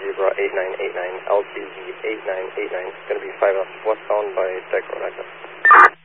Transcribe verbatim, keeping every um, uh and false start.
Zebra eight nine eight nine, L T Z eight nine eight nine, going to be five up westbound by Deck Road access.